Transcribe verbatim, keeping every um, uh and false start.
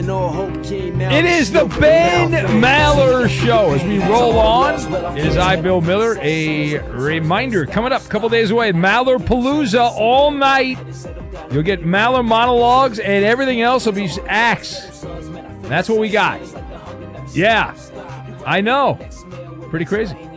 It is the Ben Maller Show. As we roll on, it is I, Bill Miller. A reminder, coming up a couple days away, Maller Palooza all night. You'll get Maller monologues, and everything else will be acts. That's what we got. Yeah, I know. Pretty crazy.